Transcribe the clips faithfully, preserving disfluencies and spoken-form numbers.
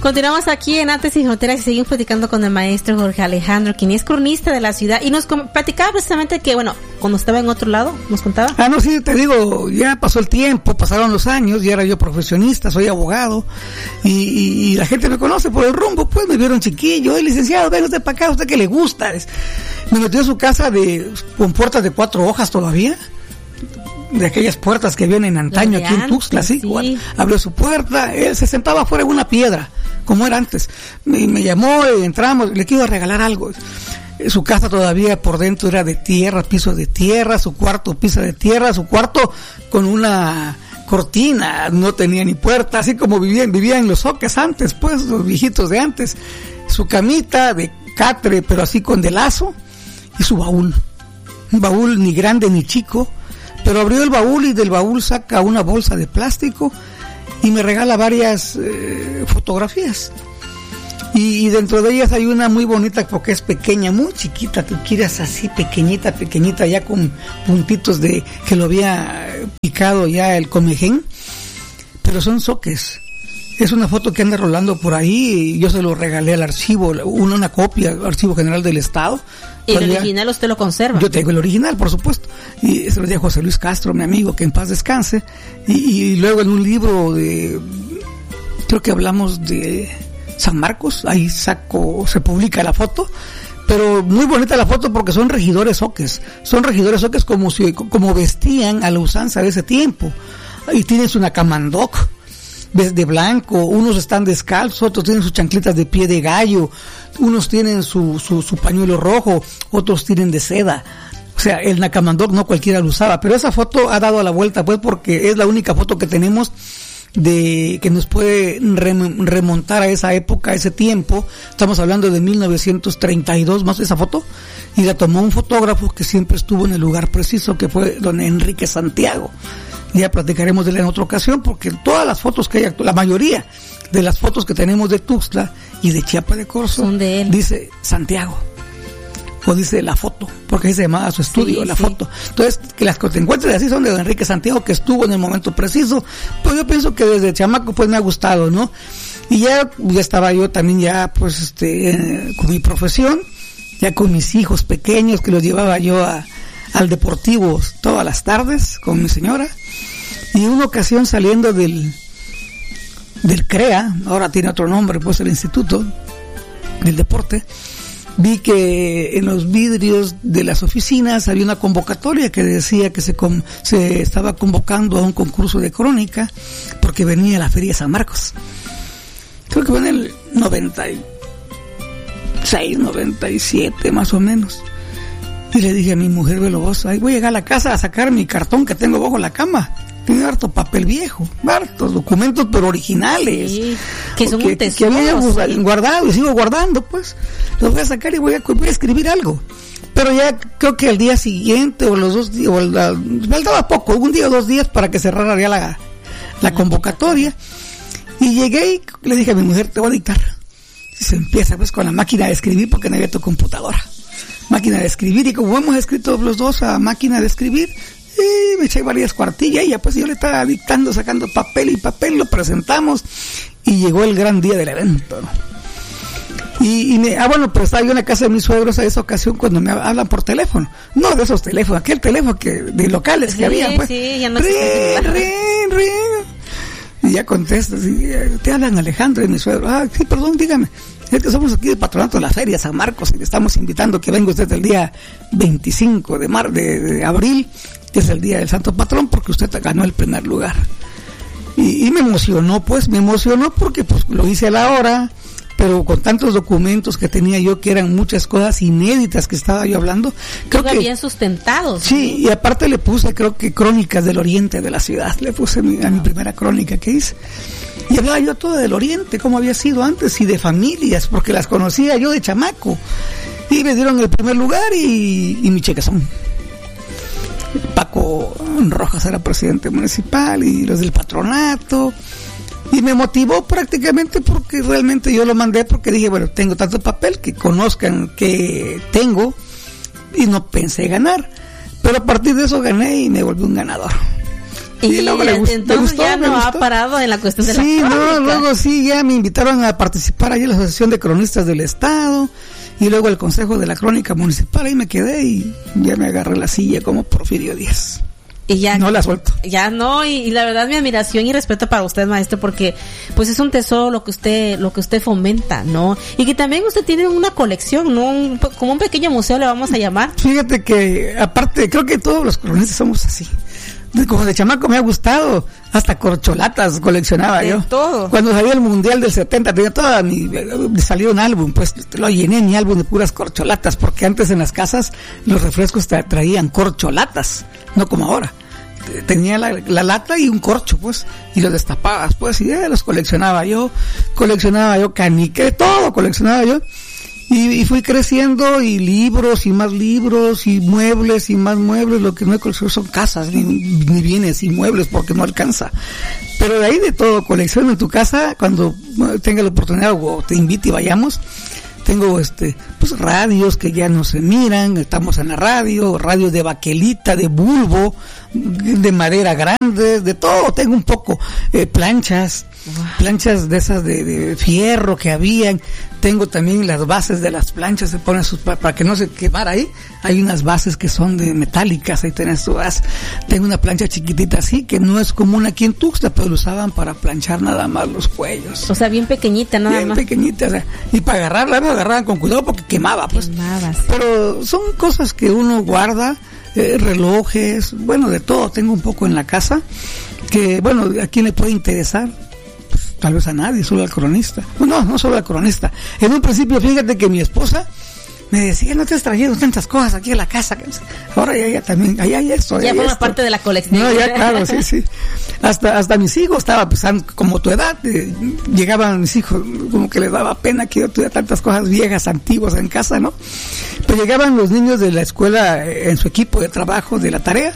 Continuamos aquí en Artes y Fronteras y seguimos platicando con el maestro Jorge Alejandro, quien es cronista de la ciudad, y nos com- platicaba precisamente que, bueno, cuando estaba en otro lado, nos contaba. Ah, no, sí, te digo, ya pasó el tiempo, pasaron los años, ya era yo profesionista, soy abogado, y, y, y la gente me conoce por el rumbo, pues me vieron chiquillo, el licenciado, ven usted para acá, usted que le gusta. Es, me metió a su casa de con puertas de cuatro hojas todavía, de aquellas puertas que vienen antaño aquí antes, en Tuxtla, sí, sí. Igual, abrió su puerta, él se sentaba afuera en una piedra, como era antes, me, me llamó, entramos, le quiero regalar algo. Su casa todavía por dentro era de tierra, piso de tierra, su cuarto piso de tierra, su cuarto con una cortina, no tenía ni puerta, así como vivían, vivían los soques antes, pues, los viejitos de antes, su camita de catre, pero así con de lazo, y su baúl, un baúl ni grande ni chico, pero abrió el baúl y del baúl saca una bolsa de plástico y me regala varias eh, fotografías. Y, y dentro de ellas hay una muy bonita porque es pequeña, muy chiquita, tú quieres así pequeñita, pequeñita, ya con puntitos de que lo había picado ya el comején, pero son soques. Es una foto que anda rolando por ahí y yo se lo regalé al archivo, una, una copia al Archivo General del Estado. ¿Y el original usted lo conserva? Yo tengo el original, por supuesto. Y se lo di a José Luis Castro, mi amigo, que en paz descanse. Y, y luego en un libro de, creo que hablamos de San Marcos, ahí saco, se publica la foto. Pero muy bonita la foto porque son regidores soques. Son regidores soques como si, como vestían a la usanza de ese tiempo. Y tienen su nacamandoc de blanco, unos están descalzos, otros tienen sus chancletas de pie de gallo, unos tienen su, su, su pañuelo rojo, otros tienen de seda. O sea, el nacamandoc no cualquiera lo usaba, pero esa foto ha dado a la vuelta, pues, porque es la única foto que tenemos de que nos puede remontar a esa época, a ese tiempo. Estamos hablando de mil novecientos treinta y dos, más esa foto, y la tomó un fotógrafo que siempre estuvo en el lugar preciso, que fue don Enrique Santiago. Ya platicaremos de él en otra ocasión, porque todas las fotos que hay, la mayoría de las fotos que tenemos de Tuxtla y de Chiapa de Corzo, son de él. Dice Santiago, o dice la foto, porque ahí se llamaba su estudio, sí, la sí. foto. Entonces, que las que te encuentres así son de don Enrique Santiago, que estuvo en el momento preciso. Pues yo pienso que desde chamaco pues me ha gustado, ¿no? Y ya, ya estaba yo también ya, pues, este, eh, con mi profesión, ya con mis hijos pequeños, que los llevaba yo a, al deportivo todas las tardes con mi señora. Y una ocasión saliendo del del CREA, ahora tiene otro nombre, pues el Instituto del Deporte, vi que en los vidrios de las oficinas había una convocatoria que decía que se, com- se estaba convocando a un concurso de crónica porque venía la Feria de San Marcos. Creo que fue en el noventa y seis, noventa y siete más o menos. Y le dije a mi mujer veloz, ahí voy a llegar a la casa a sacar mi cartón que tengo bajo la cama. Tiene harto papel viejo, hartos documentos pero originales. Sí, que son un tesoro. Que había sí. guardado y sigo guardando, pues. Los voy a sacar y voy a, voy a escribir algo. Pero ya creo que al día siguiente o los dos días, o la, faltaba poco, un día o dos días para que cerrara ya la, la convocatoria. Y llegué y le dije a mi mujer, te voy a dictar. Y se empieza pues con la máquina de escribir porque no había tu computadora. Máquina de escribir, y como hemos escrito los dos a máquina de escribir, y me eché varias cuartillas y ya pues yo le estaba dictando, sacando papel y papel, lo presentamos y llegó el gran día del evento, ¿no? Y, y me, ah bueno, pero estaba yo en la casa de mis suegros a esa ocasión cuando me hablan por teléfono, no de esos teléfonos, aquel teléfono que de locales sí, que había, pues, sí, ya no rin, rin, rin. Y ya contestas, y te hablan Alejandro y mi suegro, ah, sí, perdón, dígame. Es que somos aquí de patronato de la Feria San Marcos y le estamos invitando que venga usted el día veinticinco de, mar, de, de abril, que es el día del Santo Patrón, porque usted ganó el primer lugar. Y, y me emocionó, pues, me emocionó porque pues lo hice a la hora, pero con tantos documentos que tenía yo, que eran muchas cosas inéditas que estaba yo hablando. Creo que bien sustentados. Sí, ¿no? Y aparte le puse, creo que crónicas del oriente de la ciudad, le puse mi, a mi primera crónica que hice. Y hablaba yo todo del oriente, cómo había sido antes, y de familias, porque las conocía yo de chamaco. Y me dieron el primer lugar y, y mi chequezón. Paco Rojas era presidente municipal y los del patronato. Y me motivó prácticamente porque realmente yo lo mandé porque dije, bueno, tengo tanto papel que conozcan que tengo y no pensé ganar. Pero a partir de eso gané y me volví un ganador. Y, y luego le, gust, entonces le gustó, ya no ha parado en la cuestión de sí, la crónica. Sí, no, luego sí, ya me invitaron a participar ahí en la Asociación de Cronistas del Estado y luego el Consejo de la Crónica Municipal, ahí me quedé y ya me agarré la silla como Porfirio Díaz. Y ya no la suelto. Ya no, y, y la verdad mi admiración y respeto para usted, maestro, porque pues es un tesoro lo que usted lo que usted fomenta, ¿no? Y que también usted tiene una colección, ¿no? Un, como un pequeño museo le vamos a llamar. Fíjate que aparte, creo que todos los cronistas somos así. Como de chamaco me ha gustado, hasta corcholatas coleccionaba de yo. Todo. Cuando salió el Mundial del setenta, tenía toda mi, salió un álbum, pues lo llené mi álbum de puras corcholatas, porque antes en las casas los refrescos tra- traían corcholatas, no como ahora. Tenía la, la lata y un corcho, pues, y los destapabas, pues, y eh, los coleccionaba yo, coleccionaba yo canicas, todo coleccionaba yo. Y, y fui creciendo y libros y más libros y muebles y más muebles. Lo que no he coleccionado son casas ni, ni bienes y muebles porque no alcanza. Pero de ahí de todo, colección en tu casa cuando tenga la oportunidad o te invite y vayamos. Tengo este pues radios que ya no se miran, estamos en la radio, radios de baquelita, de bulbo, de madera grande, de todo, tengo un poco, eh, planchas, wow. planchas de esas de, de fierro que habían, tengo también las bases de las planchas, se ponen sus, para, para que no se quemara ahí, hay unas bases que son de metálicas, ahí tenés tu base, tengo una plancha chiquitita así, que no es común aquí en Tuxtla, pero lo usaban para planchar nada más los cuellos. O sea, bien pequeñita nada bien más. Bien pequeñita, o sea, y para agarrarla, me agarraban con cuidado porque quemaba, pues. Quemabas. Pero son cosas que uno guarda, eh, relojes, bueno, de todo, tengo un poco en la casa, que bueno, ¿a quién le puede interesar? Pues, tal vez a nadie, solo al cronista. No, no solo al cronista. En un principio, fíjate que mi esposa me decía, no te has traído tantas cosas aquí a la casa. Ahora ya, ya también, allá hay esto. Ya forma esto. parte de la colección. No, ya claro, sí, sí. Hasta, hasta mis hijos estaba pensando, como tu edad, eh, llegaban mis hijos, como que les daba pena que yo tuviera tantas cosas viejas, antiguas en casa, ¿no? Pero llegaban los niños de la escuela eh, en su equipo de trabajo, de la tarea,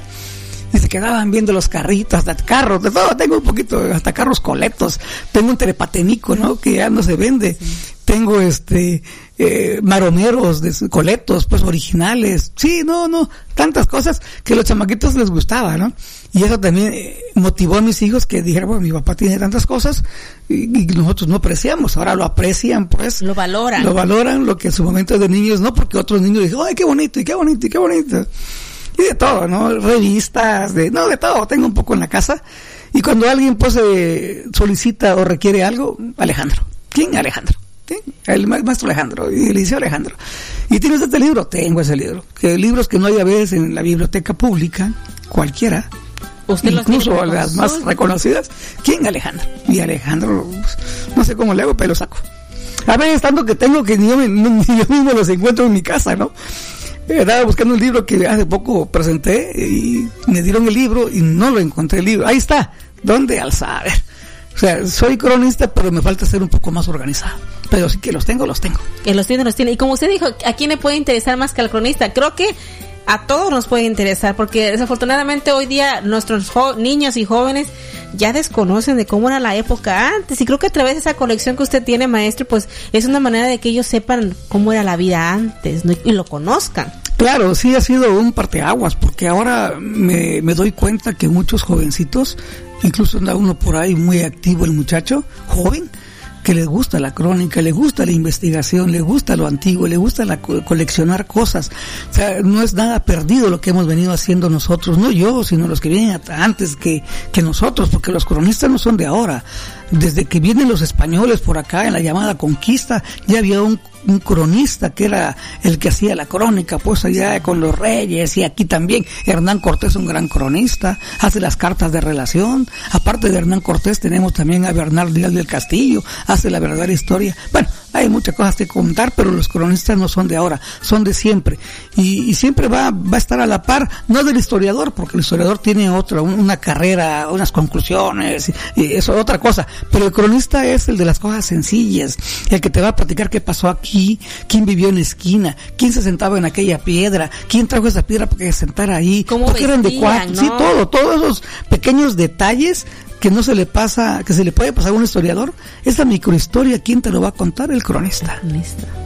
y se quedaban viendo los carritos, hasta carros, de todo, tengo un poquito, hasta carros coletos, tengo un terepatenico, ¿no? Que ya no se vende. Sí. Tengo este eh, maromeros de coletos, pues originales. Sí, no, no, tantas cosas que a los chamaquitos les gustaba, ¿no? Y eso también eh, motivó a mis hijos que dijeran, bueno, mi papá tiene tantas cosas y, y nosotros no apreciamos, ahora lo aprecian, pues. Lo valoran. Lo valoran, lo que en su momento de niños no, porque otros niños dijeron, ay, qué bonito, y qué bonito, y qué bonito. Y de todo, ¿no? Revistas, de, no, de todo, tengo un poco en la casa. Y cuando alguien, pues, eh, solicita o requiere algo, Alejandro. ¿Quién? Alejandro. ¿Sí? El maestro Alejandro, y el liceo Alejandro. ¿Y tienes este libro? Tengo ese libro. Que libros que no hay a veces en la biblioteca pública, cualquiera, ¿Usted incluso las más reconocidas. ¿Quién? Alejandro. Y Alejandro, pues, no sé cómo le hago, pero lo saco. A veces tanto que tengo que ni yo, ni yo mismo los encuentro en mi casa, ¿no? Estaba buscando un libro que hace poco presenté y me dieron el libro y no lo encontré el libro. Ahí está. ¿Dónde? Al saber. O sea, soy cronista, pero me falta ser un poco más organizado. Pero sí que los tengo, los tengo. Que los tiene, los tiene. Y como usted dijo, ¿a quién le puede interesar más que al cronista? Creo que a todos nos puede interesar, porque desafortunadamente hoy día nuestros jo- niños y jóvenes ya desconocen de cómo era la época antes. Y creo que a través de esa colección que usted tiene, maestro, pues es una manera de que ellos sepan cómo era la vida antes, ¿no? Y lo conozcan. Claro, sí ha sido un parteaguas, porque ahora me, me doy cuenta que muchos jovencitos, incluso anda uno por ahí muy activo, el muchacho, joven, que le gusta la crónica, le gusta la investigación, le gusta lo antiguo, le gusta la co- coleccionar cosas. O sea, no es nada perdido lo que hemos venido haciendo nosotros, no yo, sino los que vienen antes que, que nosotros, porque los cronistas no son de ahora. Desde que vienen los españoles por acá en la llamada conquista, ya había un, un cronista que era el que hacía la crónica, pues allá con los reyes, y aquí también Hernán Cortés, un gran cronista, hace las cartas de relación. Aparte de Hernán Cortés tenemos también a Bernal Díaz del Castillo, hace la verdadera historia. Bueno, hay muchas cosas que contar, pero los cronistas no son de ahora, son de siempre. Y, y siempre va, va a estar a la par, no del historiador, porque el historiador tiene otra, una carrera, unas conclusiones, y, y eso, otra cosa. Pero el cronista es el de las cosas sencillas, el que te va a platicar qué pasó aquí, quién vivió en la esquina, quién se sentaba en aquella piedra, quién trajo esa piedra para que se sentara ahí, por qué eran de cuatro, ¿no? Sí, todo, todos esos pequeños detalles que no se le pasa, que se le puede pasar a un historiador, esa microhistoria, ¿quién te lo va a contar? El cronista.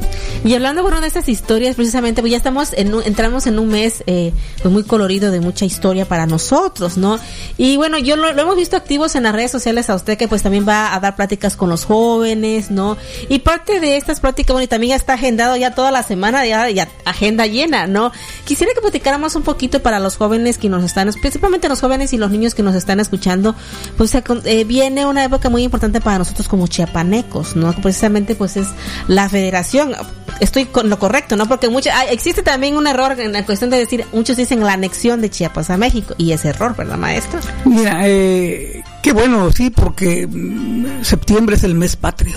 Y hablando, bueno, de estas historias, precisamente, pues ya estamos en un, entramos en un mes eh, pues muy colorido, de mucha historia para nosotros, ¿no? Y bueno, yo lo, lo hemos visto activos en las redes sociales a usted, que pues también va a dar pláticas con los jóvenes, ¿no? Y parte de estas pláticas, bueno, y también ya está agendado ya toda la semana, ya, ya agenda llena, ¿no? Quisiera que platicáramos un poquito para los jóvenes que nos están, principalmente los jóvenes y los niños que nos están escuchando, pues eh, viene una época muy importante para nosotros como chiapanecos, ¿no? Precisamente pues es la federación. Estoy con lo correcto, ¿no? Porque mucha, ah, existe también un error en la cuestión de decir, muchos dicen la anexión de Chiapas a México, y es error, ¿verdad, maestro? Mira, eh, qué bueno, sí, porque mm, septiembre es el mes patrio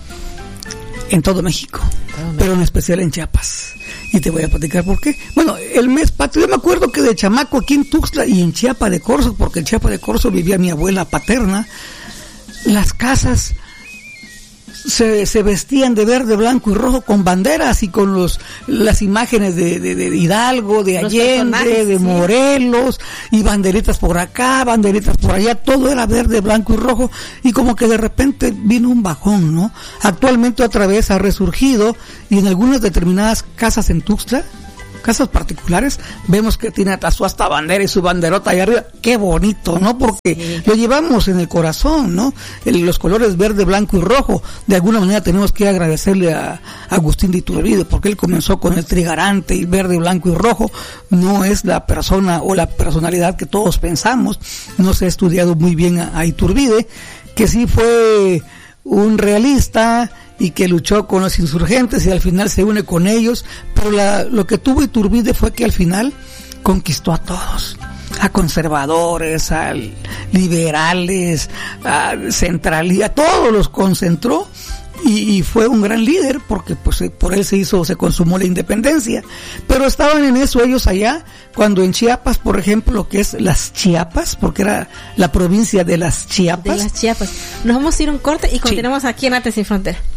en todo México, oh, pero en especial en Chiapas. Y te voy a platicar por qué. Bueno, el mes patrio, yo me acuerdo que de chamaco aquí en Tuxtla y en Chiapa de Corzo, porque en Chiapa de Corzo vivía mi abuela paterna, las casas se, se vestían de verde, blanco y rojo con banderas y con los las imágenes de, de, de Hidalgo, de Allende, de Morelos, y banderitas por acá, banderitas por allá, todo era verde, blanco y rojo, y como que de repente vino un bajón, ¿no? Actualmente otra vez ha resurgido, y en algunas determinadas casas en Tuxtla, casas particulares, vemos que tiene hasta su hasta bandera y su banderota ahí arriba. Qué bonito, ¿no? Porque sí, lo llevamos en el corazón, ¿no? El, los colores verde, blanco y rojo. De alguna manera tenemos que agradecerle a, a Agustín de Iturbide, porque él comenzó con el trigarante y verde, blanco y rojo. No es la persona o la personalidad que todos pensamos. No se ha estudiado muy bien a, a Iturbide, que sí fue un realista y que luchó con los insurgentes y al final se une con ellos, pero la, lo que tuvo Iturbide fue que al final conquistó a todos, a conservadores, a liberales, a centralistas, a todos los concentró, y, y fue un gran líder porque pues por él se hizo, se consumó la independencia. Pero estaban en eso ellos allá, cuando en Chiapas, por ejemplo, lo que es las Chiapas, porque era la provincia de las Chiapas. De las Chiapas. Nos vamos a ir un corte y continuamos sí. aquí en Arte Sin Frontera.